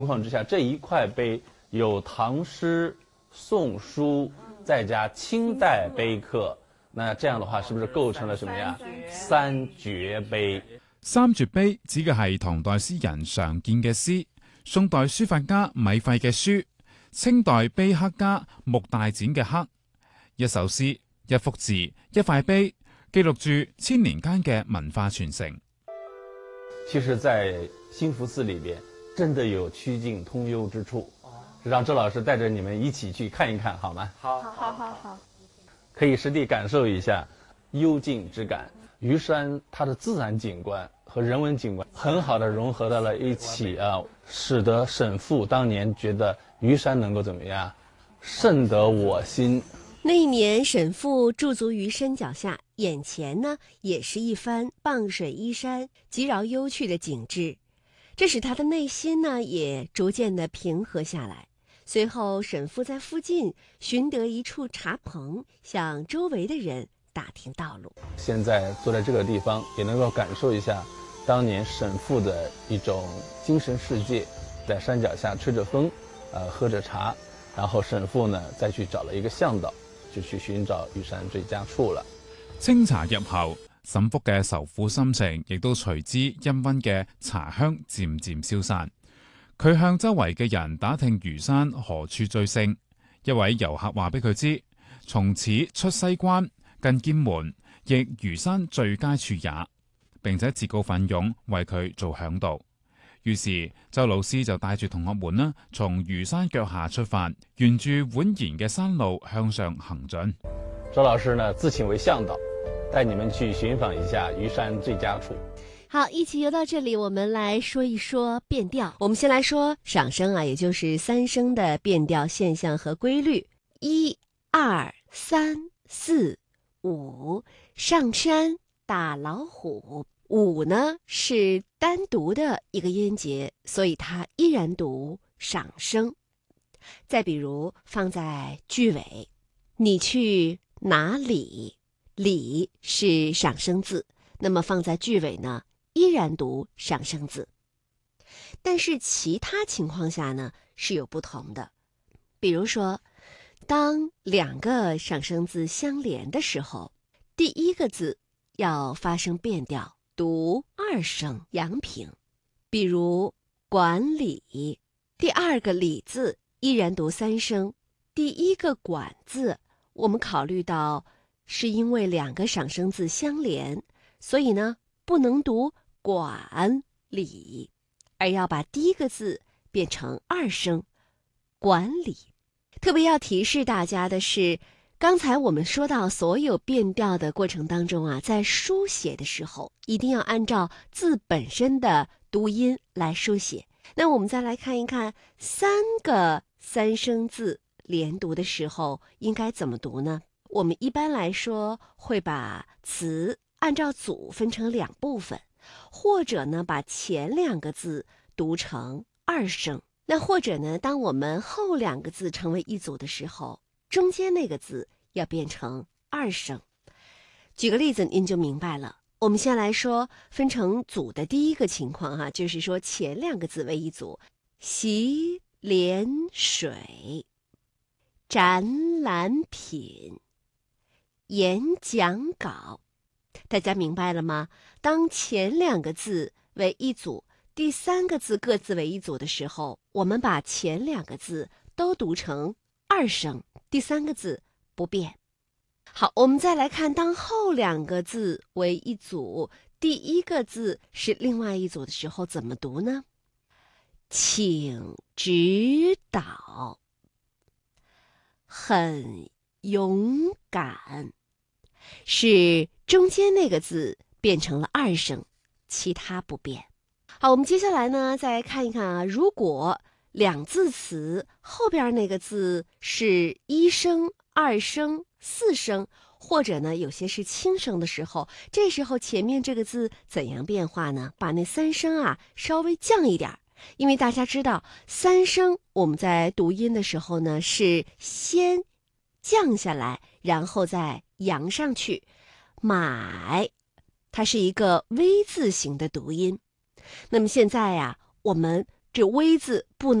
情况之下，这一块碑有唐诗、宋书，再加清代碑刻，那这样的话是不是构成了什么呀？三绝碑。 三絕碑指嘅係唐代詩人常見嘅詩，宋代書法家米芾嘅書，清代碑刻家穆大展嘅刻。一首詩、一幅字、一塊碑，記錄住千年間嘅文化傳承。 其實在興福寺裏邊真的有曲徑通幽之處，讓周老師帶着你們一起去看一看好嗎？ 好， 可以實地感受一下幽靜之感。虞山它的自然景觀和人文景觀很好的融合到了一起啊，使得沈復當年覺得虞山能夠怎麼樣，甚得我心。 那一年沈復駐足於山腳下，眼前呢也是一番傍水依山、極饒幽趣的景致，這使他的內心呢也逐漸的平和下來。隨後沈復在附近尋得一處茶棚，向周圍的人打聽道路。 現在坐在這個地方，也能夠感受一下當年沈復的一種精神世界，在山腳下吹着風，喝着茶，然後沈復呢再去找了一個向導，就去尋找虞山最佳處了。 清茶入喉，沈復嘅愁苦心情亦都隨之氤氳嘅茶香漸漸消散。佢向周圍嘅人打聽虞山何處最勝，一位遊客話俾佢知，從此出西關近劍門，亦虞山最佳處也，並且自告奮勇為佢做嚮導。於是周老師就帶住同學們呢，從虞山腳下出發，沿住蜿蜒嘅山路向上行進。 周老師呢自請為向導，帶你們去尋訪一下虞山最佳處。 好，一起游到這裡，我們來說一說變調。我們先來說賞聲啊，也就是三聲的變調現象和規律。1、2、3、4、5，上山打老虎。5呢是單獨的一個音節，所以它依然讀賞聲。再比如放在句尾，你去哪裡？裡是賞聲字，那麼放在句尾呢，依然讀賞聲字。但是其他情況下呢是有不同的。比如說，當兩個賞聲字相連的時候，第一個字要發生變調，讀二聲陽平。比如管理，第二個理字依然讀三聲，第一個管字我們考慮到是因為兩個賞聲字相連，所以呢不能讀管理，而要把第一個字變成二聲管理。特別要提示大家的是，剛才我們說到所有變調的過程當中啊，在書寫的時候一定要按照字本身的讀音來書寫。那我們再來看一看三個三聲字連讀的時候應該怎麼讀呢？我們一般來說會把詞按照組分成兩部分，或者呢把前兩個字讀成二聲，那或者呢當我們後兩個字成為一組的時候，中間那個字要變成二聲。舉個例子您就明白了。我們先來說分成組的第一個情況哈，就是說前兩個字為一組，洗臉水、展覽品、演講稿，大家明白了嗎？當前兩個字為一組，第三個字各自為一組的時候，我們把前兩個字都讀成二聲，第三個字不變。好，我們再來看當後兩個字為一組，第一個字是另外一組的時候怎麼讀呢？請指導，很勇敢，是中間那個字變成了二聲，其他不變。好，我們接下來呢再來看一看啊，如果兩字詞後邊那個字是一聲、二聲、四聲，或者呢有些是輕聲的時候，這時候前面這個字怎樣變化呢？把那三聲啊稍微降一點，因為大家知道三聲我們在讀音的時候呢是先降下來，然後再揚上去。買，它是一個 V 字形的讀音。那麼現在呀，我們这微字不